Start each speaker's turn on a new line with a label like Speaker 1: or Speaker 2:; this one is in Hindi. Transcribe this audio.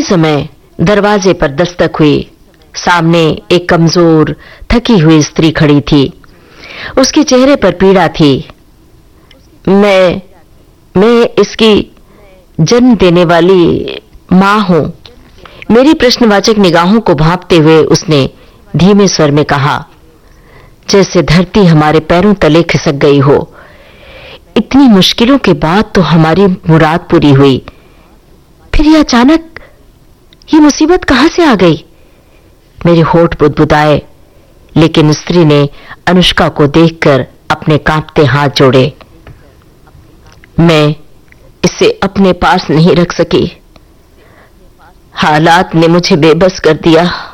Speaker 1: समय दरवाजे पर दस्तक हुई। सामने एक कमजोर, थकी हुई स्त्री खड़ी थी। उसके चेहरे पर पीड़ा थी। मैं इसकी जन्म देने वाली मां हूं। मेरी प्रश्नवाचक निगाहों को भांपते हुए उसने धीमे स्वर में कहा, जैसे धरती हमारे पैरों तले खिसक गई हो। इतनी मुश्किलों के बाद तो हमारी मुराद पूरी हुई, फिर ये अचानक ये मुसीबत कहां से आ गई? मेरे होठ बुदबुदाए, लेकिन स्त्री ने अनुष्का को देखकर अपने कांपते हाथ जोड़े। मैं इसे अपने पास नहीं रख सकी। हालात ने मुझे बेबस कर दिया।